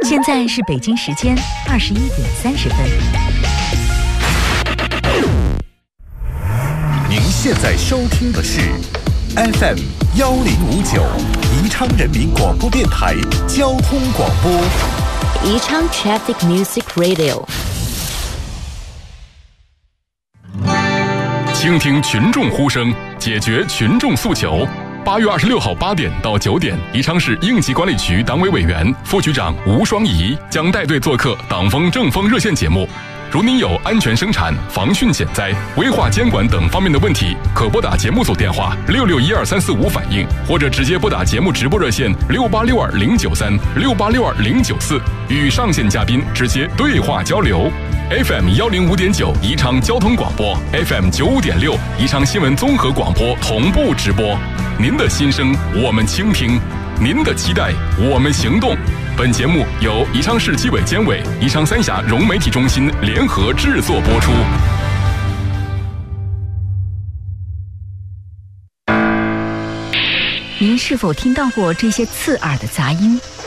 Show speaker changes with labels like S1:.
S1: 现在是北京时间21:30。
S2: 您现在收听的是 FM 1059宜昌人民广播电台交通广播。
S3: 宜昌 Traffic Music Radio。
S4: 倾听群众呼声，解决群众诉求。8月26号8点到9点，宜昌市应急管理局党委委员、副局长吴双怡将带队做客党风政风热线节目。如您有安全生产、防汛减灾、危化监管等方面的问题，可拨打节目组电话6612-345反映，或者直接拨打节目直播热线6862-093、6862-094，与上线嘉宾直接对话交流。FM 105.9宜昌交通广播， FM 95.6宜昌新闻综合广播同步直播。您的心声我们倾听，您的期待我们行动。本节目由宜昌市纪委监委、宜昌三峡融媒体中心联合制作播出。
S1: 您是否听到过这些刺耳的杂音？